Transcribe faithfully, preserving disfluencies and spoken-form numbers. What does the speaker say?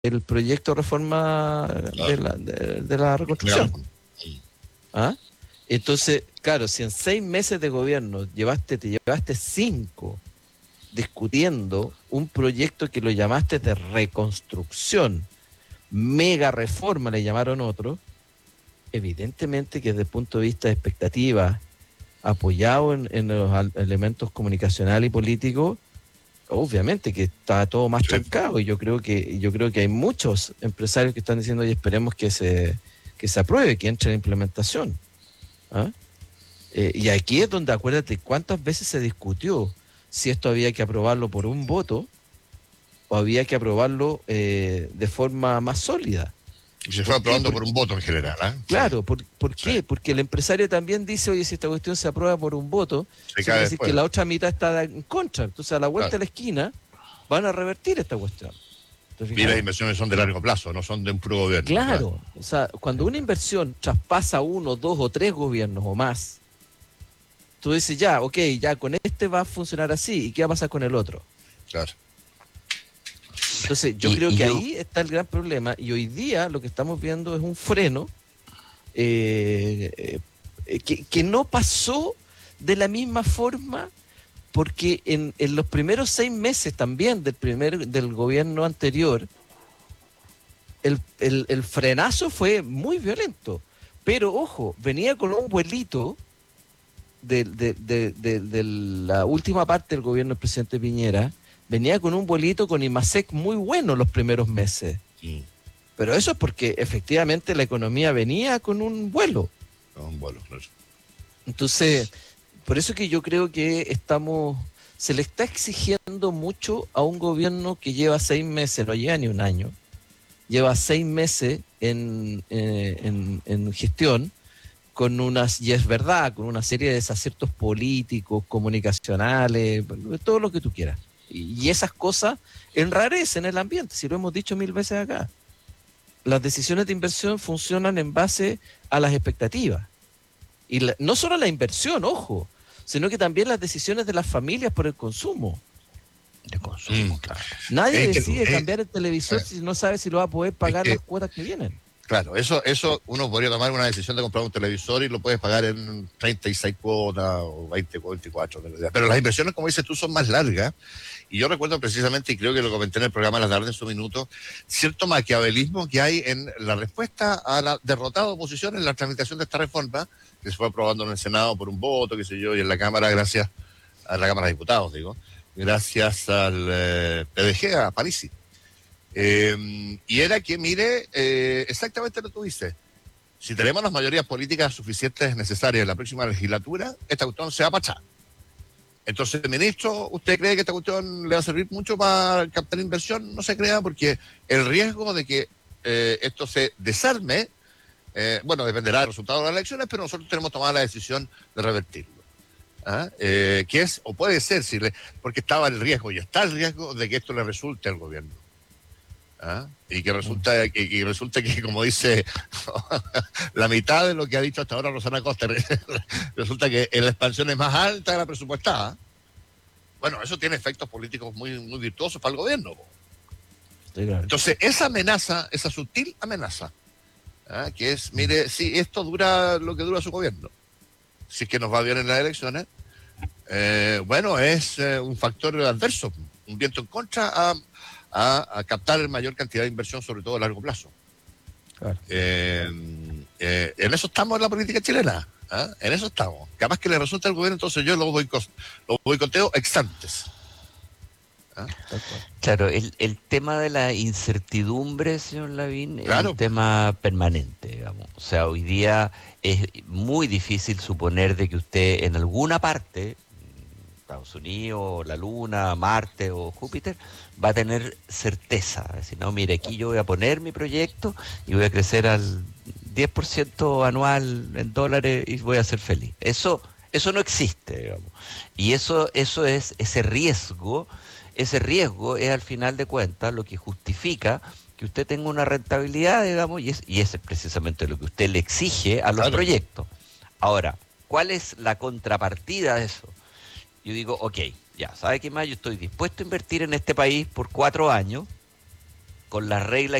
el proyecto de reforma de Claro. la, de, de la reconstrucción. Claro. Sí. ¿Ah? Entonces, claro, si en seis meses de gobierno llevaste, te llevaste cinco discutiendo un proyecto que lo llamaste de reconstrucción, mega reforma le llamaron otros, evidentemente que desde el punto de vista de expectativas, apoyado en, en los al- elementos comunicacionales y políticos, obviamente que está todo más Sí. trancado y yo creo que yo creo que hay muchos empresarios que están diciendo y esperemos que se que se apruebe, que entre en implementación. ¿Ah? Eh, y aquí es donde acuérdate cuántas veces se discutió si esto había que aprobarlo por un voto o había que aprobarlo eh, de forma más sólida. Y se fue ¿Por qué? aprobando por Porque, un voto en general, ¿ah? Sí, claro, ¿por, por sí. qué? Porque el empresario también dice, oye, si esta cuestión se aprueba por un voto, Se eso cae quiere decir que después. la otra mitad está en contra. Entonces, a la vuelta Claro. de la esquina van a revertir esta cuestión. ¿Te Y las fijas? inversiones son de largo plazo, no son de un puro gobierno. Claro. Claro, o sea, cuando una inversión traspasa uno, dos o tres gobiernos o más, tú dices, ya, ok, ya con este va a funcionar así, ¿y qué va a pasar con el otro? Claro. Entonces, yo Y, creo y que yo, ahí está el gran problema, y hoy día lo que estamos viendo es un freno eh, eh, que, que no pasó de la misma forma, porque en, en los primeros seis meses también del, primer, del gobierno anterior, el, el, el frenazo fue muy violento. Pero ojo, venía con un vuelito de, de, de, de, de la última parte del gobierno del presidente Piñera, venía con un vuelito con IMASEC muy bueno los primeros meses. Sí. Pero eso es porque efectivamente la economía venía con un vuelo. No, un vuelo, claro. Entonces, por eso que yo creo que estamos, se le está exigiendo mucho a un gobierno que lleva seis meses, no lleva ni un año, lleva seis meses en, eh, en, en gestión, con unas, y es verdad, con una serie de desaciertos políticos, comunicacionales, todo lo que tú quieras. Y, y esas cosas enrarecen el ambiente, si lo hemos dicho mil veces acá. Las decisiones de inversión funcionan en base a las expectativas. Y la, no solo la inversión, ojo, sino que también las decisiones de las familias por el consumo. de consumo, Mm. claro. Nadie Es que- decide es- cambiar el televisor eh, si no sabe si lo va a poder pagar que- las cuotas que vienen. Claro, eso, eso uno podría tomar una decisión de comprar un televisor y lo puedes pagar en treinta y seis cuotas o veinte, veinticuatro. Pero las inversiones, como dices tú, son más largas. Y yo recuerdo precisamente, y creo que lo comenté en el programa de la tarde en su minuto, cierto maquiavelismo que hay en la respuesta a la derrotada oposición en la tramitación de esta reforma, que se fue aprobando en el Senado por un voto, qué sé yo, y en la Cámara, gracias a la Cámara de Diputados, digo, gracias al eh, P D G, a Parisi. Eh, y era que, mire, eh, exactamente lo que tú dices. Si tenemos las mayorías políticas suficientes necesarias en la próxima legislatura, esta cuestión se va a pachar. Entonces, ministro, ¿usted cree que esta cuestión le va a servir mucho para captar inversión? No se crea, porque el riesgo de que eh, esto se desarme, eh, bueno, dependerá del resultado de las elecciones, pero nosotros tenemos tomada la decisión de revertirlo. ¿Ah? Eh, que es, o puede ser, si le, porque estaba el riesgo, y está el riesgo de que esto le resulte al gobierno. ¿Ah? Y que resulta que, que resulta que, como dice la mitad de lo que ha dicho hasta ahora Rosana Costa, resulta que la expansión es más alta de la presupuestada. Bueno, eso tiene efectos políticos muy, muy virtuosos para el gobierno. Sí, claro. Entonces, esa amenaza, esa sutil amenaza, ¿ah? Que es, mire, si esto dura lo que dura su gobierno, si es que nos va bien en las elecciones, eh, bueno, es eh, un factor adverso, un viento en contra a A, a captar la mayor cantidad de inversión, sobre todo a largo plazo. Claro. Eh, eh, en eso estamos en la política chilena, ¿eh? En eso estamos. Capaz que le resulta al gobierno, entonces yo lo, boico, lo boicoteo ex antes. ¿Eh? Claro, el, el tema de la incertidumbre, señor Lavín, Claro. es un tema permanente, digamos. O sea, hoy día es muy difícil suponer de que usted en alguna parte, Estados Unidos, la Luna, Marte o Júpiter, va a tener certeza. Es decir, no, mire, aquí yo voy a poner mi proyecto y voy a crecer al diez por ciento anual en dólares y voy a ser feliz. Eso, eso no existe, digamos. Y eso, eso es, ese riesgo, ese riesgo es al final de cuentas lo que justifica que usted tenga una rentabilidad, digamos, y es, y es precisamente lo que usted le exige a los Claro. proyectos. Ahora, ¿cuál es la contrapartida de eso? Yo digo, ok, ya, ¿sabe qué más? Yo estoy dispuesto a invertir en este país por cuatro años con las reglas